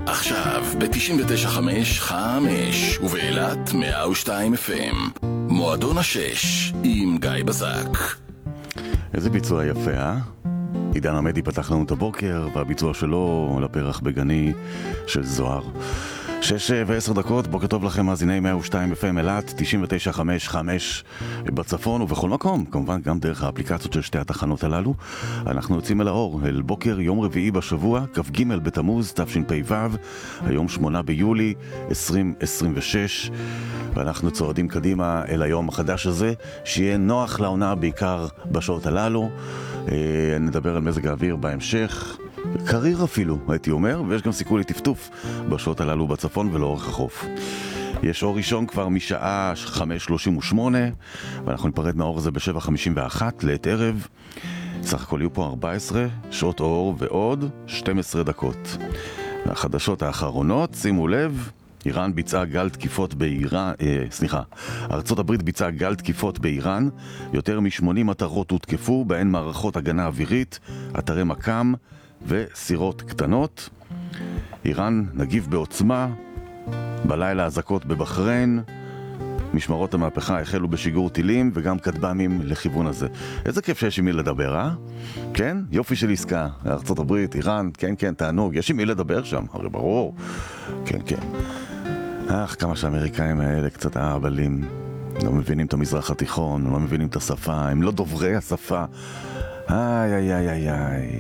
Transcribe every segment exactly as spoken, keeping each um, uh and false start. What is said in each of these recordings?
עכשיו ב-תשעים ותשע חמש חמש ובאילת מאה ושתיים אף אם. מועדון השש עם גיא בזק. איזה ביצוע יפה, אה? עידן עמדי פתח לנו את הבוקר, והביצוע שלו לפרח בגני של זוהר. שש ועשר דקות, בוקר טוב לכם, מאזיני מאה ושתיים אף אם אילת, תשעים ותשע חמש חמש בצפון ובכל מקום, כמובן גם דרך האפליקציות של שתי התחנות הללו. אנחנו יוצאים אל האור, אל בוקר יום רביעי בשבוע, כ"ג בתמוז, תשפ"ו, היום שמונה ביולי עשרים עשרים ושש, ואנחנו צועדים קדימה אל היום החדש הזה, שיהיה נוח לעונה בעיקר בשעות הללו. אה, נדבר על מזג האוויר בהמשך, קריר אפילו, הייתי אומר, ויש גם סיכוי לטפטוף בשעות הללו בצפון ולאורך החוף. יש אור ראשון כבר משעה חמש שלושים ושמונה, ואנחנו ניפרד מהאור הזה ב-שבע חמישים ואחת לעת ערב. סך הכל יהיו פה ארבע עשרה שעות אור ועוד שתים עשרה דקות. החדשות האחרונות, שימו לב, איראן ביצעה גל תקיפות באיראן, אה, סליחה, ארצות הברית ביצעה גל תקיפות באיראן, יותר מ-שמונים מטרות הותקפו, בהן מערכות הגנה אווירית, אתרי מקם וסירות קטנות. איראן נגיב בעוצמה, בלילה אזעקות בבחריין, משמרות המהפכה החלו בשיגור טילים וגם כטב"מים לכיוון הזה. איזה כיף שיש עם מי לדבר, אה? כן? יופי של עסקה. ארצות הברית, איראן, כן, כן, תענוג. יש עם מי לדבר שם, הרי ברור. כן, כן. אך, כמה שהאמריקאים האלה קצת אהבלים. לא מבינים את המזרח התיכון, לא מבינים את השפה, הם לא דוברי השפה. איי, איי, איי, איי, איי.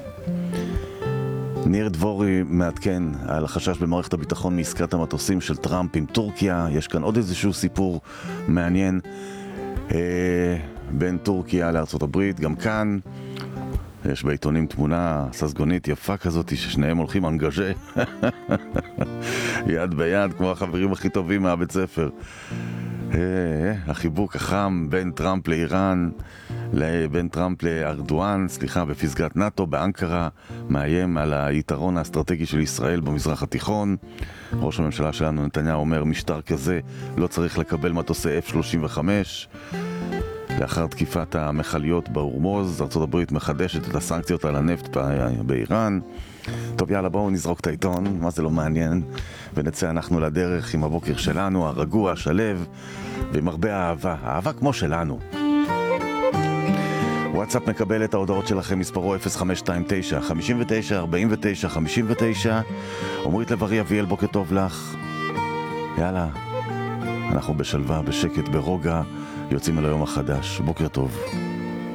ניר דבורי מעדכן על החשש במערכת הביטחון מעסקת המטוסים של טראמפ עם טורקיה. יש כאן עוד איזשהו סיפור מעניין אה, בין טורקיה לארצות הברית. גם כאן יש בעיתונים תמונה ססגונית יפה כזאת ששניהם הולכים אנגז'ה יד ביד כמו החברים הכי טובים מהבית ספר. אה, החיבוק החם בין טראמפ לאיראן, בין טראמפ לארדואן, סליחה, בפסגת נאטו באנקרה, מאיים על היתרון האסטרטגי של ישראל במזרח התיכון. ראש הממשלה שלנו נתניהו אומר, משטר כזה לא צריך לקבל מטוסי אף שלושים וחמש. לאחר תקיפת המחליות בהורמוז, ארצות הברית מחדשת את הסנקציות על הנפט באיראן. טוב, יאללה, בואו נזרוק את העיתון, מה זה לא מעניין, ונצא אנחנו לדרך עם הבוקר שלנו, הרגוע, השלב, ועם הרבה אהבה, אהבה כמו שלנו. וואטסאפ מקבל את ההודעות שלכם, מספרו אפס חמש שתיים תשע חמש תשע ארבע תשע חמש תשע. עומרית לב-ארי אביאל, בוקר טוב לך. יאללה, אנחנו בשלווה, בשקט, ברוגע, יוצאים אל היום החדש. בוקר טוב.